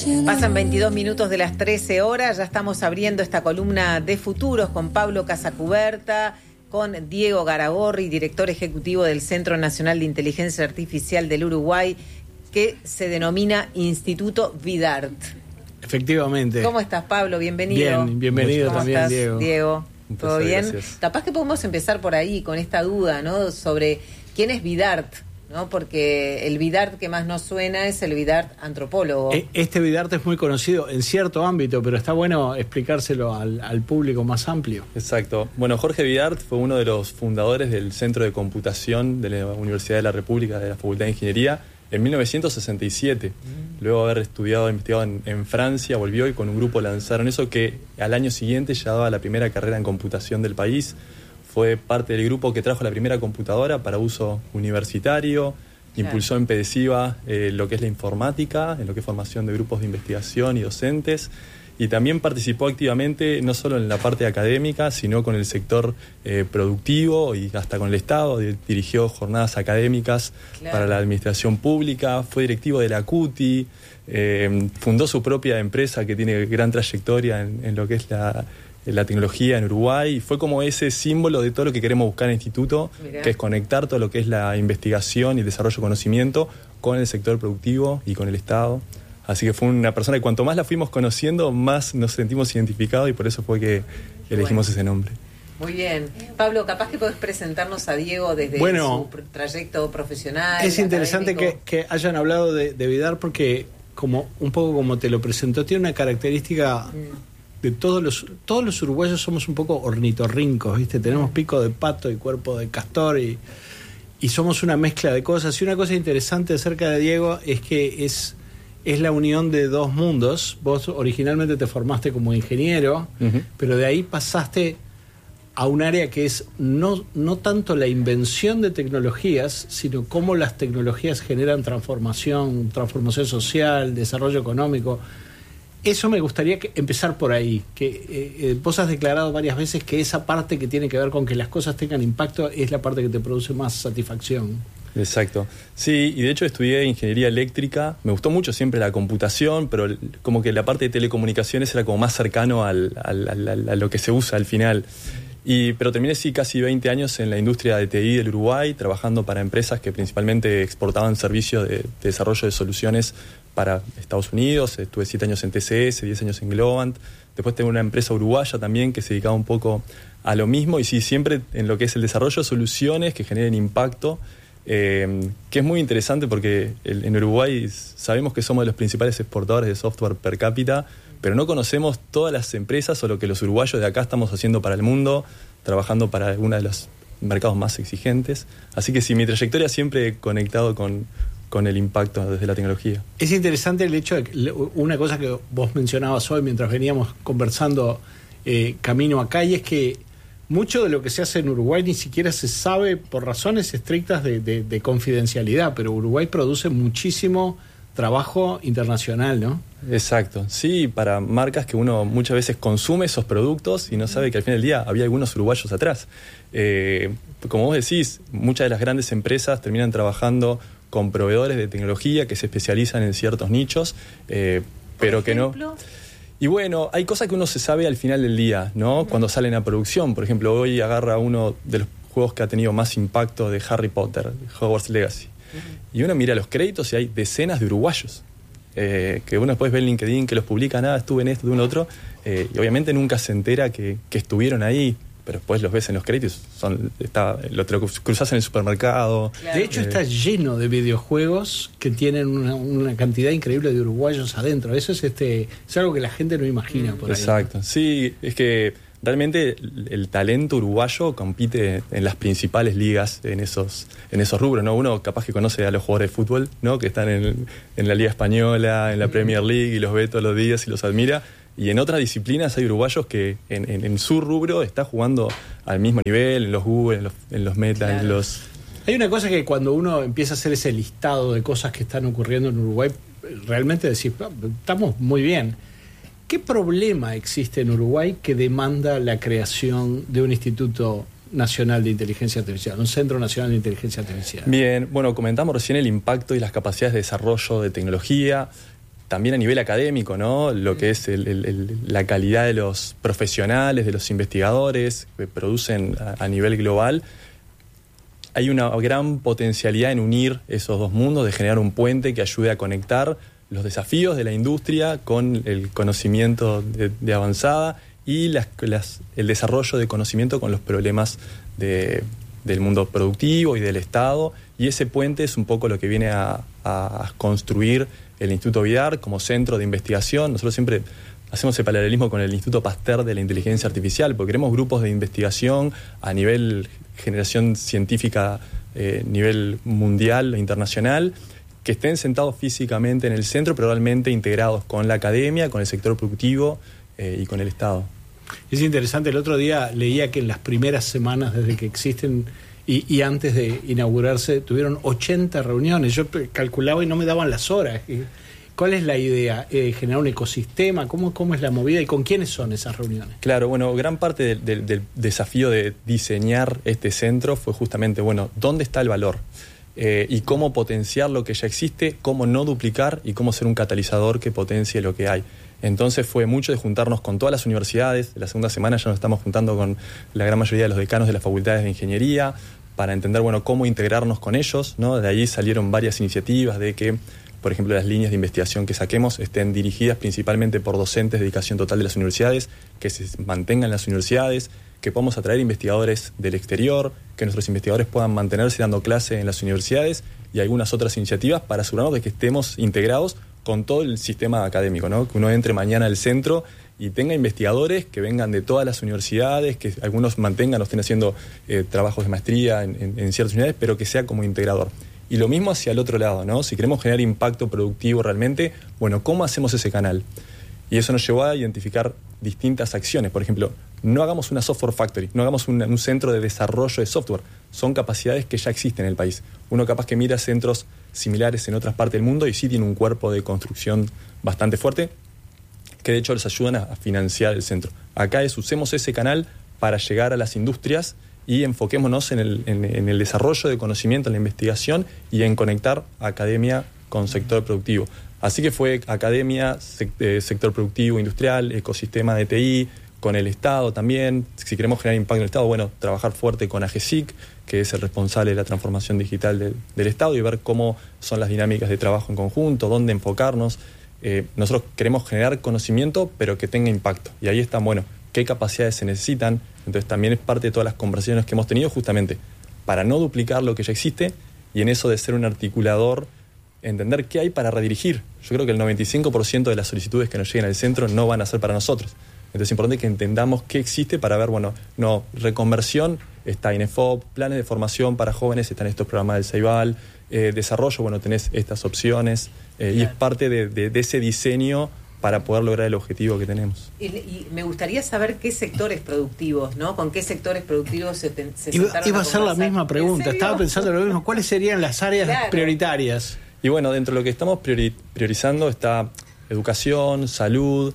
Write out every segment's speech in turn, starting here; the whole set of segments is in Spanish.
Pasan 22 minutos de las 13 horas, ya estamos abriendo esta columna de futuros con Pablo Casacuberta, con Diego Garagorri, director ejecutivo del Centro Nacional de Inteligencia Artificial del Uruguay, que se denomina Instituto Vidart. Efectivamente. ¿Cómo estás, Pablo? Bienvenido. Bienvenido ¿Cómo también, estás, Diego? ¿Todo bien? Gracias. Capaz que podemos empezar por ahí, con esta duda, ¿no? Sobre quién es Vidart, ¿no? Porque el Vidart que más nos suena es el Vidart antropólogo. Este Vidart es muy conocido en cierto ámbito, pero está bueno explicárselo al público más amplio. Exacto. Bueno, Jorge Vidart fue uno de los fundadores del Centro de Computación de la Universidad de la República, de la Facultad de Ingeniería, en 1967. Luego de haber estudiado e investigado en Francia, volvió y con un grupo lanzaron eso, que al año siguiente ya daba la primera carrera en computación del país. Fue parte del grupo que trajo la primera computadora para uso universitario, impulsó en PEDESIVA lo que es la informática, en lo que es formación de grupos de investigación y docentes, y también participó activamente no solo en la parte académica, sino con el sector productivo y hasta con el Estado. Dirigió jornadas académicas para la administración pública, fue directivo de la CUTI, fundó su propia empresa que tiene gran trayectoria en lo que es la tecnología en Uruguay, y fue como ese símbolo de todo lo que queremos buscar en el instituto. Mirá. Que es conectar todo lo que es la investigación y desarrollo de conocimiento con el sector productivo y con el Estado. Así que fue una persona que cuanto más la fuimos conociendo, más nos sentimos identificados, y por eso fue que elegimos ese nombre. Muy bien. Pablo, capaz que podés presentarnos a Diego desde su trayecto profesional. Es interesante que hayan hablado de Vidart, porque un poco como te lo presentó, tiene una característica de todos los uruguayos. Somos un poco ornitorrincos, ¿viste? Tenemos pico de pato y cuerpo de castor, y somos una mezcla de cosas. Y una cosa interesante acerca de Diego es que es la unión de dos mundos. Vos originalmente te formaste como ingeniero, pero de ahí pasaste a un área que es no tanto la invención de tecnologías, sino cómo las tecnologías generan transformación social, desarrollo económico. Eso me gustaría empezar por ahí, que vos has declarado varias veces que esa parte que tiene que ver con que las cosas tengan impacto es la parte que te produce más satisfacción. Exacto. Sí, y de hecho estudié ingeniería eléctrica. Me gustó mucho siempre la computación, pero como que la parte de telecomunicaciones era como más cercano a lo que se usa al final. Pero terminé casi 20 años en la industria de TI del Uruguay, trabajando para empresas que principalmente exportaban servicios de desarrollo de soluciones para Estados Unidos. Estuve 7 años en TCS, 10 años en Globant. Después tengo una empresa uruguaya también que se dedicaba un poco a lo mismo, y sí, siempre en lo que es el desarrollo de soluciones que generen impacto. Que es muy interesante porque en Uruguay sabemos que somos de los principales exportadores de software per cápita, pero no conocemos todas las empresas o lo que los uruguayos de acá estamos haciendo para el mundo, trabajando para uno de los mercados más exigentes. Así que sí, mi trayectoria siempre he conectado con el impacto desde la tecnología. Es interesante el hecho de que una cosa que vos mencionabas hoy mientras veníamos conversando camino acá, y es que mucho de lo que se hace en Uruguay ni siquiera se sabe por razones estrictas de confidencialidad, pero Uruguay produce muchísimo trabajo internacional, ¿no? Exacto, sí, para marcas que uno muchas veces consume esos productos y no sabe que al fin del día había algunos uruguayos atrás. Como vos decís, muchas de las grandes empresas terminan trabajando con proveedores de tecnología que se especializan en ciertos nichos, pero que no... Y bueno, hay cosas que uno se sabe al final del día, ¿no? Cuando salen a producción. Por ejemplo, hoy agarra uno de los juegos que ha tenido más impacto de Harry Potter, Hogwarts Legacy. Y uno mira los créditos y hay decenas de uruguayos. Que uno después ve en LinkedIn que los publican, estuve en esto, estuve en otro. Y obviamente nunca se entera que estuvieron ahí. Pero después los ves en los créditos, lo cruzás en el supermercado. Claro. De hecho, está lleno de videojuegos que tienen una cantidad increíble de uruguayos adentro. Eso es algo que la gente no imagina por ahí. Exacto. Sí, es que realmente el talento uruguayo compite en las principales ligas en esos rubros, ¿no? Uno capaz que conoce a los jugadores de fútbol, ¿no? Que están en la Liga Española, en la Premier League, y los ve todos los días y los admira. Y en otras disciplinas hay uruguayos que en su rubro está jugando al mismo nivel, en los Google, en los Meta, claro. En los... Hay una cosa que cuando uno empieza a hacer ese listado de cosas que están ocurriendo en Uruguay, realmente decís, estamos muy bien. ¿Qué problema existe en Uruguay que demanda la creación de un Instituto Nacional de Inteligencia Artificial, un Centro Nacional de Inteligencia Artificial? Bien, bueno, comentamos recién el impacto y las capacidades de desarrollo de tecnología. también a nivel académico, ¿no? Lo que es la calidad de los profesionales, de los investigadores que producen a nivel global. Hay una gran potencialidad en unir esos dos mundos, de generar un puente que ayude a conectar los desafíos de la industria con el conocimiento de avanzada y el desarrollo de conocimiento con los problemas del mundo productivo y del Estado. Y ese puente es un poco lo que viene a construir el Instituto Vidar como centro de investigación. Nosotros siempre hacemos el paralelismo con el Instituto Pasteur de la inteligencia artificial, porque queremos grupos de investigación a nivel generación científica, nivel mundial e internacional, que estén sentados físicamente en el centro, pero realmente integrados con la academia, con el sector productivo y con el Estado. Es interesante, el otro día leía que en las primeras semanas desde que existen y antes de inaugurarse tuvieron 80 reuniones. Yo calculaba y no me daban las horas. ¿Cuál es la idea? ¿Generar un ecosistema? ¿Cómo es la movida y con quiénes son esas reuniones? Claro, bueno, gran parte del desafío de diseñar este centro fue justamente, bueno, ¿dónde está el valor? Y cómo potenciar lo que ya existe, cómo no duplicar y cómo ser un catalizador que potencie lo que hay. Entonces fue mucho de juntarnos con todas las universidades. La segunda semana ya nos estamos juntando con la gran mayoría de los decanos de las facultades de ingeniería para entender, bueno, cómo integrarnos con ellos, ¿no? De ahí salieron varias iniciativas de que, por ejemplo, las líneas de investigación que saquemos estén dirigidas principalmente por docentes de dedicación total de las universidades, que se mantengan en las universidades, que podamos atraer investigadores del exterior, que nuestros investigadores puedan mantenerse dando clase en las universidades y algunas otras iniciativas para asegurarnos de que estemos integrados con todo el sistema académico, ¿no? Que uno entre mañana al centro y tenga investigadores que vengan de todas las universidades, que algunos mantengan o estén haciendo trabajos de maestría en ciertas unidades, pero que sea como integrador. Y lo mismo hacia el otro lado, ¿no? Si queremos generar impacto productivo realmente, bueno, ¿cómo hacemos ese canal? Y eso nos llevó a identificar distintas acciones. Por ejemplo, no hagamos una software factory, no hagamos un centro de desarrollo de software. Son capacidades que ya existen en el país. Uno capaz que mira centros similares en otras partes del mundo y sí tiene un cuerpo de construcción bastante fuerte, que de hecho les ayudan a financiar el centro. Acá usemos ese canal para llegar a las industrias y enfoquémonos en el desarrollo de conocimiento, en la investigación y en conectar academia con sector productivo. Así que fue academia, sector productivo, industrial, ecosistema de TI, con el Estado también. Si queremos generar impacto en el Estado, bueno, trabajar fuerte con AGESIC, que es el responsable de la transformación digital del Estado, y ver cómo son las dinámicas de trabajo en conjunto, dónde enfocarnos. Nosotros queremos generar conocimiento, pero que tenga impacto. Y ahí están, bueno, qué capacidades se necesitan. Entonces también es parte de todas las conversaciones que hemos tenido justamente para no duplicar lo que ya existe y en eso de ser un articulador, entender qué hay para redirigir. Yo creo que el 95% de las solicitudes que nos lleguen al centro no van a ser para nosotros. Entonces es importante que entendamos qué existe para ver, bueno, no, reconversión, está INEFOP, planes de formación para jóvenes, están estos programas del CEIBAL, desarrollo, bueno, tenés estas opciones, claro. Y es parte de ese diseño para poder lograr el objetivo que tenemos. Y me gustaría saber qué sectores productivos, ¿no? ¿Con qué sectores productivos se Iba a ser la misma pregunta, estaba pensando lo mismo. ¿Cuáles serían las áreas prioritarias? Y bueno, dentro de lo que estamos priorizando está educación, salud,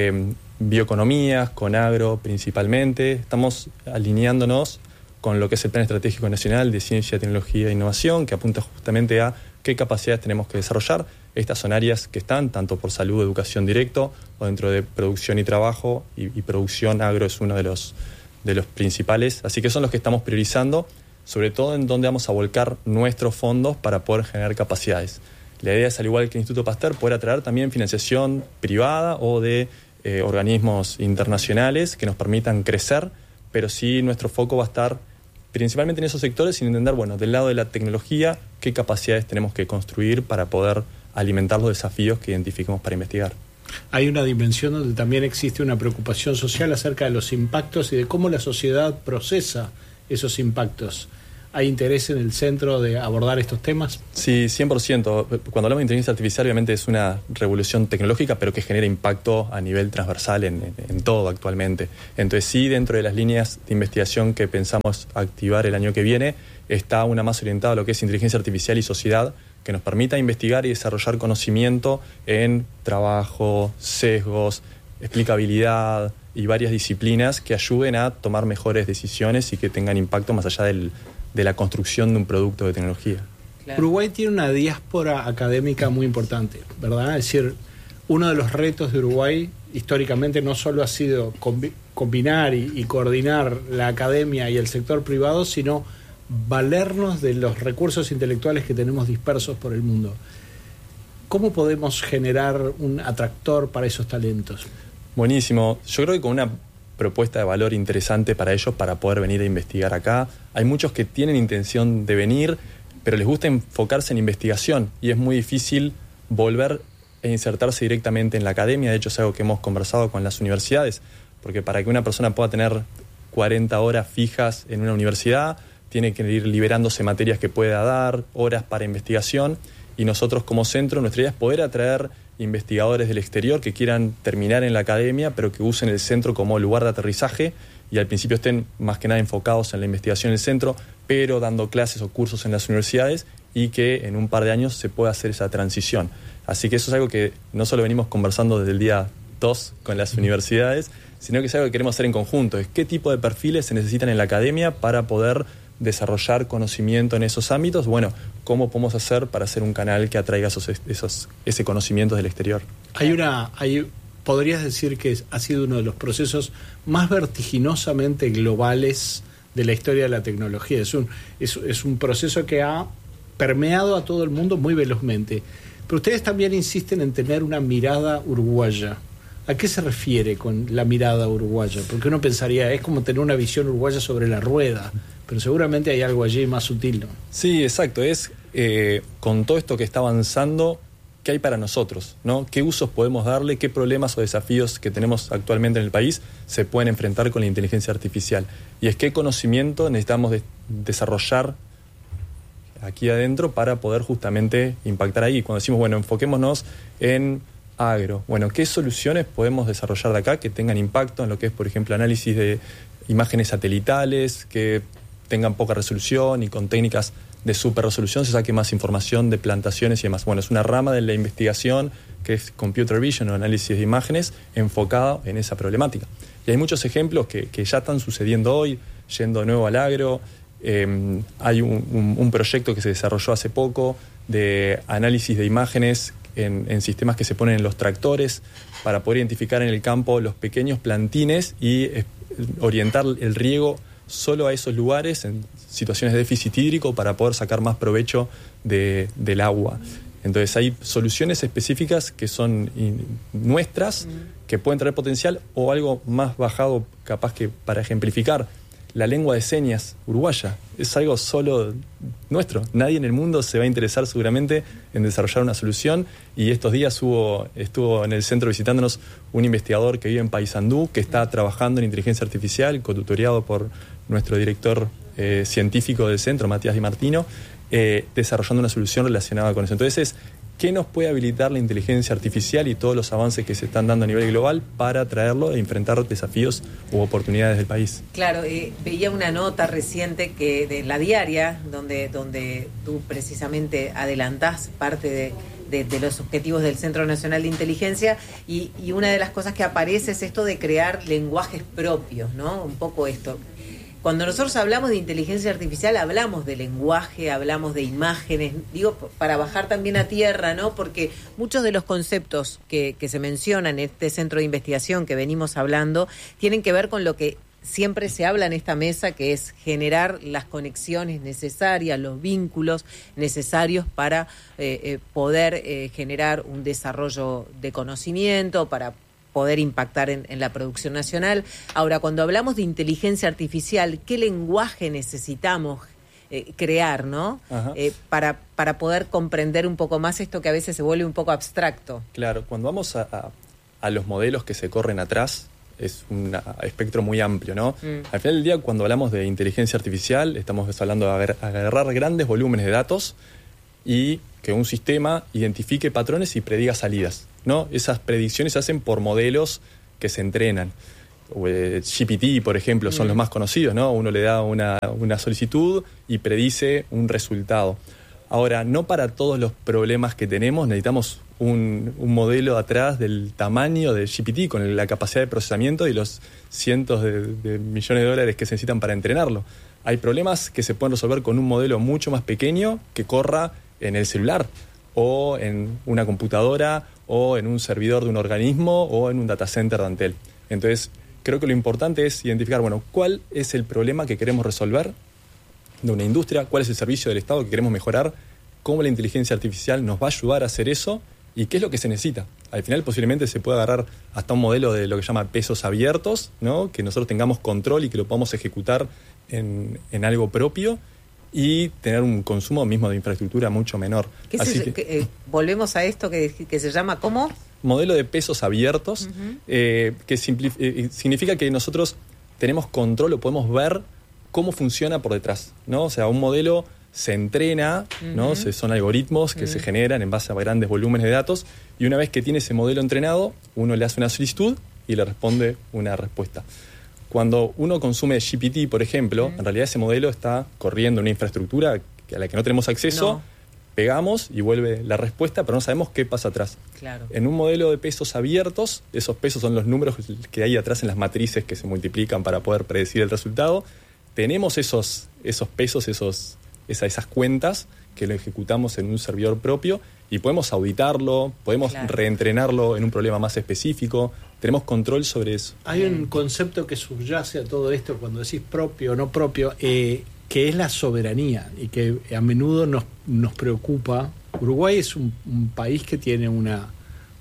bioeconomías, con agro principalmente. Estamos alineándonos con lo que es el Plan Estratégico Nacional de Ciencia, Tecnología e Innovación, que apunta justamente a qué capacidades tenemos que desarrollar. Estas son áreas que están tanto por salud, educación directo, o dentro de producción y trabajo, y producción agro es uno de los principales. Así que son los que estamos priorizando, sobre todo en donde vamos a volcar nuestros fondos para poder generar capacidades. La idea es, al igual que el Instituto Pasteur, poder atraer también financiación privada o de organismos internacionales que nos permitan crecer, pero sí nuestro foco va a estar principalmente en esos sectores, sin entender, bueno, del lado de la tecnología, qué capacidades tenemos que construir para poder alimentar los desafíos que identifiquemos para investigar. Hay una dimensión donde también existe una preocupación social acerca de los impactos y de cómo la sociedad procesa esos impactos. ¿Hay interés en el centro de abordar estos temas? Sí, 100%. Cuando hablamos de inteligencia artificial, obviamente es una revolución tecnológica, pero que genera impacto a nivel transversal en todo actualmente. Entonces sí, dentro de las líneas de investigación que pensamos activar el año que viene, está una más orientada a lo que es inteligencia artificial y sociedad, que nos permita investigar y desarrollar conocimiento en trabajo, sesgos, explicabilidad y varias disciplinas que ayuden a tomar mejores decisiones y que tengan impacto más allá de la construcción de un producto de tecnología. Claro. Uruguay tiene una diáspora académica muy importante, ¿verdad? Es decir, uno de los retos de Uruguay históricamente no solo ha sido combinar y coordinar la academia y el sector privado, sino valernos de los recursos intelectuales que tenemos dispersos por el mundo. ¿Cómo podemos generar un atractor para esos talentos? Buenísimo. Yo creo que con una propuesta de valor interesante para ellos para poder venir a investigar acá. Hay muchos que tienen intención de venir, pero les gusta enfocarse en investigación y es muy difícil volver e insertarse directamente en la academia. De hecho, es algo que hemos conversado con las universidades, porque para que una persona pueda tener 40 horas fijas en una universidad, tiene que ir liberándose materias que pueda dar, horas para investigación, y nosotros como centro, nuestra idea es poder atraer investigadores del exterior que quieran terminar en la academia, pero que usen el centro como lugar de aterrizaje y al principio estén más que nada enfocados en la investigación en el centro, pero dando clases o cursos en las universidades, y que en un par de años se pueda hacer esa transición. Así que eso es algo que no solo venimos conversando desde el día 2 con las universidades, sino que es algo que queremos hacer en conjunto. Es qué tipo de perfiles se necesitan en la academia para poder desarrollar conocimiento en esos ámbitos. Bueno, ¿cómo podemos hacer para hacer un canal que atraiga ese conocimiento del exterior? Podrías decir que ha sido uno de los procesos más vertiginosamente globales de la historia de la tecnología. Es un proceso que ha permeado a todo el mundo muy velozmente. Pero ustedes también insisten en tener una mirada uruguaya. ¿A qué se refiere con la mirada uruguaya? Porque uno pensaría, es como tener una visión uruguaya sobre la rueda, pero seguramente hay algo allí más sutil, ¿no? Sí, exacto. Es con todo esto que está avanzando, ¿qué hay para nosotros, ¿no? ¿Qué usos podemos darle? ¿Qué problemas o desafíos que tenemos actualmente en el país se pueden enfrentar con la inteligencia artificial? Y es qué conocimiento necesitamos desarrollar aquí adentro para poder justamente impactar ahí. Cuando decimos, bueno, enfoquémonos en agro, bueno, ¿qué soluciones podemos desarrollar de acá que tengan impacto en lo que es, por ejemplo, análisis de imágenes satelitales, que tengan poca resolución y con técnicas de super resolución se saque más información de plantaciones y demás? Bueno, es una rama de la investigación que es Computer Vision o análisis de imágenes enfocada en esa problemática. Y hay muchos ejemplos que ya están sucediendo hoy, yendo de nuevo al agro. Hay un proyecto que se desarrolló hace poco de análisis de imágenes en sistemas que se ponen en los tractores para poder identificar en el campo los pequeños plantines y orientar el riego solo a esos lugares en situaciones de déficit hídrico para poder sacar más provecho del agua. Entonces hay soluciones específicas que son nuestras, que pueden tener potencial, o algo más bajado capaz que para ejemplificar. La lengua de señas uruguaya es algo solo nuestro. Nadie en el mundo se va a interesar seguramente en desarrollar una solución, y estos días estuvo en el centro visitándonos un investigador que vive en Paysandú, que está trabajando en inteligencia artificial, cotutoriado por nuestro director científico del centro, Matías Di Martino, desarrollando una solución relacionada con eso. Entonces, ¿qué nos puede habilitar la inteligencia artificial y todos los avances que se están dando a nivel global para traerlo e enfrentar desafíos u oportunidades del país? Claro, veía una nota reciente de La Diaria, donde tú precisamente adelantás parte de los objetivos del Centro Nacional de Inteligencia, y una de las cosas que aparece es esto de crear lenguajes propios, ¿no? Un poco esto. Cuando nosotros hablamos de inteligencia artificial, hablamos de lenguaje, hablamos de imágenes, digo, para bajar también a tierra, ¿no? Porque muchos de los conceptos que se mencionan en este centro de investigación que venimos hablando tienen que ver con lo que siempre se habla en esta mesa, que es generar las conexiones necesarias, los vínculos necesarios para poder generar un desarrollo de conocimiento, para poder impactar en la producción nacional. Ahora, cuando hablamos de inteligencia artificial, ¿qué lenguaje necesitamos crear, ¿no? Para poder comprender un poco más esto que a veces se vuelve un poco abstracto? Claro, cuando vamos a los modelos que se corren atrás, es un espectro muy amplio, ¿no? Al final del día, cuando hablamos de inteligencia artificial, estamos hablando de agarrar grandes volúmenes de datos y que un sistema identifique patrones y prediga salidas, ¿no? Esas predicciones se hacen por modelos que se entrenan. GPT, por ejemplo, son los más conocidos, ¿no? Uno le da una solicitud y predice un resultado. Ahora, no para todos los problemas que tenemos necesitamos un modelo atrás del tamaño de GPT, con la capacidad de procesamiento y los cientos de millones de dólares que se necesitan para entrenarlo. Hay problemas que se pueden resolver con un modelo mucho más pequeño que corra en el celular o en una computadora o en un servidor de un organismo o en un data center de Antel. Entonces, creo que lo importante es identificar, bueno, cuál es el problema que queremos resolver de una industria, cuál es el servicio del Estado que queremos mejorar, cómo la inteligencia artificial nos va a ayudar a hacer eso y qué es lo que se necesita. Al final posiblemente se puede agarrar hasta un modelo de lo que se llama pesos abiertos, ¿no? Que nosotros tengamos control y que lo podamos ejecutar en algo propio y tener un consumo mismo de infraestructura mucho menor. Volvemos a esto que se llama, ¿cómo? Modelo de pesos abiertos, que significa que nosotros tenemos control o podemos ver cómo funciona por detrás, ¿no? O sea, un modelo se entrena, ¿no? Son algoritmos que se generan en base a grandes volúmenes de datos, y una vez que tiene ese modelo entrenado, uno le hace una solicitud y le responde una respuesta. Cuando uno consume GPT, por ejemplo, en realidad ese modelo está corriendo una infraestructura a la que no tenemos acceso, pegamos y vuelve la respuesta, pero no sabemos qué pasa atrás. Claro. En un modelo de pesos abiertos, esos pesos son los números que hay atrás en las matrices que se multiplican para poder predecir el resultado. Tenemos esos pesos, esas cuentas que lo ejecutamos en un servidor propio y podemos auditarlo, podemos reentrenarlo en un problema más específico, tenemos control sobre eso. Hay un concepto que subyace a todo esto cuando decís propio o no propio, que es la soberanía y que a menudo nos preocupa. Uruguay es un país que tiene una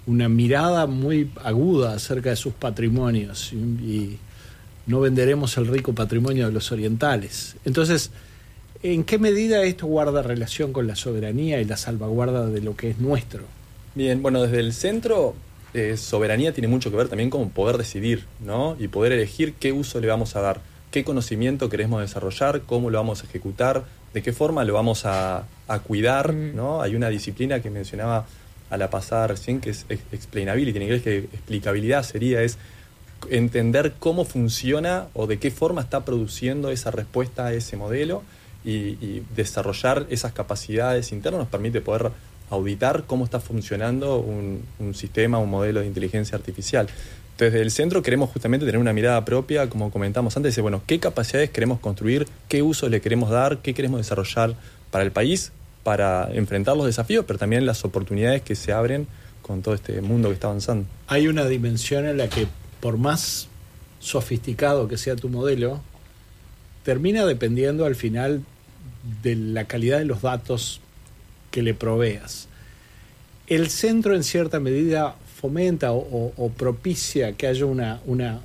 mirada muy aguda acerca de sus patrimonios y no venderemos el rico patrimonio de los orientales. Entonces, ¿en qué medida esto guarda relación con la soberanía y la salvaguarda de lo que es nuestro? Bien, bueno, desde el centro, soberanía tiene mucho que ver también con poder decidir, ¿no? Y poder elegir qué uso le vamos a dar, qué conocimiento queremos desarrollar, cómo lo vamos a ejecutar, de qué forma lo vamos a cuidar, ¿no? Hay una disciplina que mencionaba a la pasada recién, que es explainability, en inglés, que explicabilidad es entender cómo funciona o de qué forma está produciendo esa respuesta a ese modelo. Y desarrollar esas capacidades internas nos permite poder auditar cómo está funcionando un sistema, un modelo de inteligencia artificial. Entonces, desde el centro queremos justamente tener una mirada propia, como comentamos antes, de bueno, qué capacidades queremos construir, qué usos le queremos dar, qué queremos desarrollar para el país, para enfrentar los desafíos, pero también las oportunidades que se abren con todo este mundo que está avanzando. Hay una dimensión en la que, por más sofisticado que sea tu modelo, termina dependiendo al final de la calidad de los datos que le proveas. El centro en cierta medida fomenta o propicia que haya una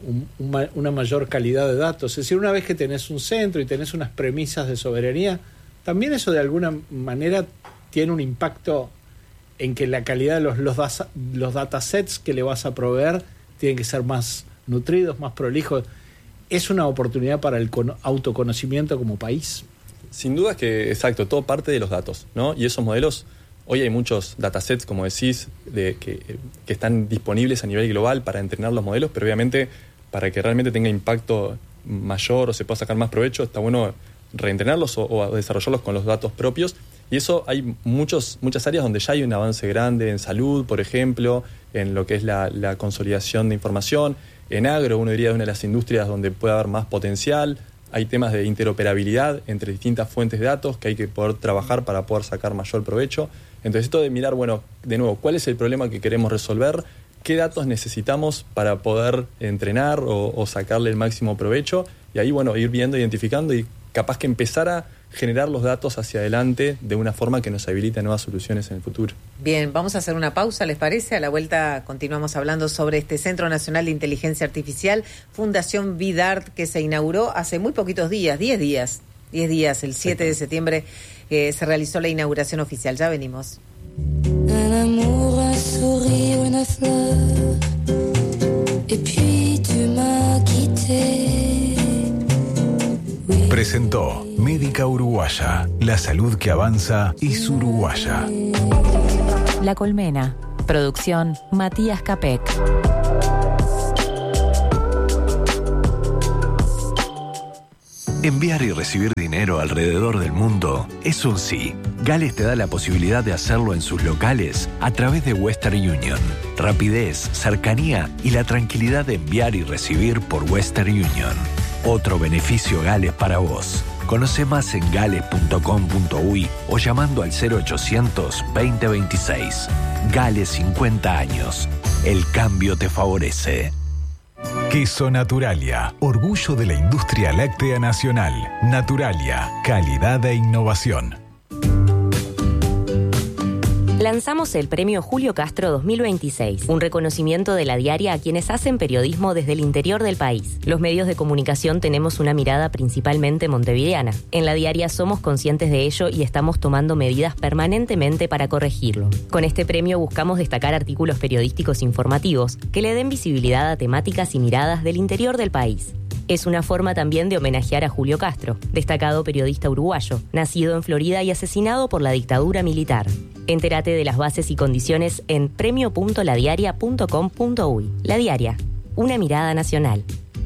mayor calidad de datos. Es decir, una vez que tenés un centro y tenés unas premisas de soberanía, también eso de alguna manera tiene un impacto en que la calidad de los datasets que le vas a proveer tienen que ser más nutridos, más prolijos. ¿Es una oportunidad para el autoconocimiento como país? Sin duda que, exacto, todo parte de los datos, ¿no? Y esos modelos, hoy hay muchos datasets, como decís, que están disponibles a nivel global para entrenar los modelos, pero obviamente para que realmente tenga impacto mayor o se pueda sacar más provecho, está bueno reentrenarlos o desarrollarlos con los datos propios. Y eso hay muchas áreas donde ya hay un avance grande, en salud, por ejemplo, en lo que es la consolidación de información. En agro, uno diría, de una de las industrias donde puede haber más potencial. Hay temas de interoperabilidad entre distintas fuentes de datos que hay que poder trabajar para poder sacar mayor provecho. Entonces, esto de mirar, bueno, de nuevo, ¿cuál es el problema que queremos resolver? ¿Qué datos necesitamos para poder entrenar o sacarle el máximo provecho? Y ahí, bueno, ir viendo, identificando y capaz que empezar a generar los datos hacia adelante de una forma que nos habilite nuevas soluciones en el futuro. Bien, vamos a hacer una pausa, ¿les parece? A la vuelta continuamos hablando sobre este Centro Nacional de Inteligencia Artificial, Fundación VIDART, que se inauguró hace muy poquitos días, 10 días, el 7 de septiembre se realizó la inauguración oficial. Ya venimos. Un amour, un sourire, una fleur, et puis tu m'as quitté. Presentó Médica Uruguaya. La salud que avanza es uruguaya. La Colmena. Producción Matías Capek. Enviar y recibir dinero alrededor del mundo es un sí. Gales te da la posibilidad de hacerlo en sus locales a través de Western Union. Rapidez, cercanía y la tranquilidad de enviar y recibir por Western Union. Otro beneficio Gales para vos. Conoce más en gales.com.uy o llamando al 0800 2026. Gales 50 años. El cambio te favorece. Queso Naturalia, orgullo de la industria láctea nacional. Naturalia, calidad e innovación. Lanzamos el premio Julio Castro 2026, un reconocimiento de La Diaria a quienes hacen periodismo desde el interior del país. Los medios de comunicación tenemos una mirada principalmente montevideana. En La Diaria somos conscientes de ello y estamos tomando medidas permanentemente para corregirlo. Con este premio buscamos destacar artículos periodísticos informativos que le den visibilidad a temáticas y miradas del interior del país. Es una forma también de homenajear a Julio Castro, destacado periodista uruguayo, nacido en Florida y asesinado por la dictadura militar. Entérate de las bases y condiciones en premio.ladiaria.com.uy. La Diaria, una mirada nacional.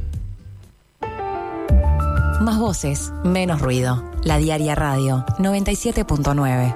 Más voces, menos ruido. La Diaria Radio, 97.9.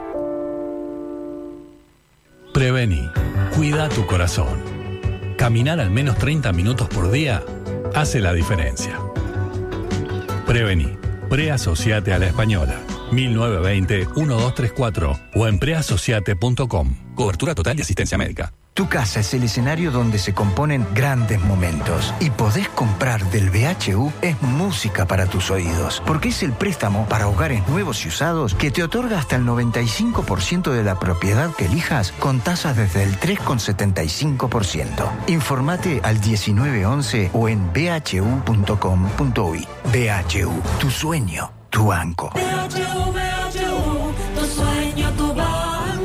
Prevení. Cuida tu corazón. Caminar al menos 30 minutos por día hace la diferencia. Prevení. Preasociate a la Española. 1920-1234 o en preasociate.com. Cobertura total de asistencia médica. Tu casa es el escenario donde se componen grandes momentos y podés comprar del BHU es música para tus oídos, porque es el préstamo para hogares nuevos y usados que te otorga hasta el 95% de la propiedad que elijas con tasas desde el 3,75%. Informate al 1911 o en bhu.com.uy. BHU, tu sueño, tu banco. BHU, tu sueño, tu banco.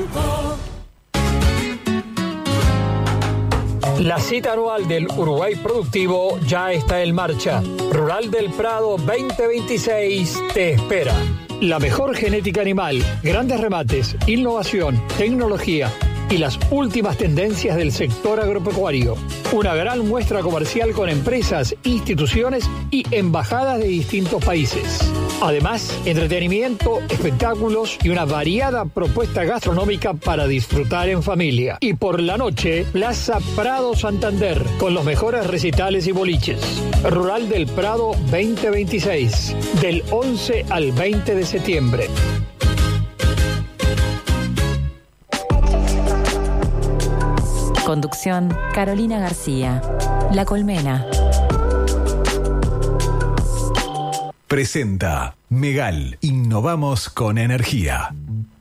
La cita anual del Uruguay Productivo ya está en marcha. Rural del Prado 2026 te espera. La mejor genética animal, grandes remates, innovación, tecnología y las últimas tendencias del sector agropecuario. Una gran muestra comercial con empresas, instituciones y embajadas de distintos países. Además, entretenimiento, espectáculos y una variada propuesta gastronómica para disfrutar en familia. Y por la noche, Plaza Prado Santander, con los mejores recitales y boliches. Rural del Prado 2026, del 11 al 20 de septiembre. Conducción, Carolina García. La Colmena. Presenta Megal. Innovamos con energía.